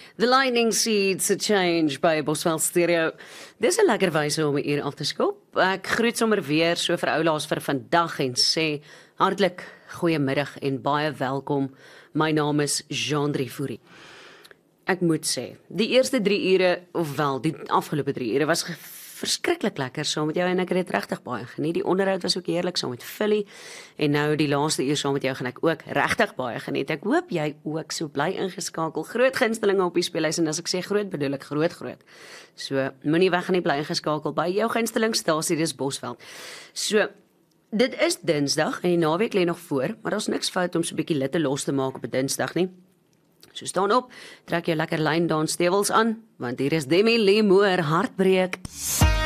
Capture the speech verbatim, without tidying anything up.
The Lightning Seeds, A Change by Boswell Stereo. Dis 'n lekker wyse om 'n uur af te skop. Ek groet sommer weer so vir oulaas vir vandag en sê hartlik goeiemiddag en baie welkom. My naam is Jean Drievoerie. Ek moet sê, die eerste drie ure, of wel, die afgelope drie ure was verskriklik lekker saam met jou en ek het dit regtig baie geniet. Die onderhoud was ook heerlik saam met Philly en nou die laaste uur saam met jou gaan ek ook regtig baie geniet. Ek hoop jy ook so bly ingeskakel. Groot gunstelinge op die speellys en as ek sê groot bedoel ek groot groot. So moenie weg gaan nie, bly ingeskakel by jou gunstelingstasie, dis Bosveld. So dit is Dinsdag en die naweek lê nog voor, maar daar's niks fout om so 'n bietjie litte los te maak op 'n Dinsdag nie. So staan op, trek jou lekker lyn dans stewels aan, want hier is Demi Lee Moore, Hartbreek.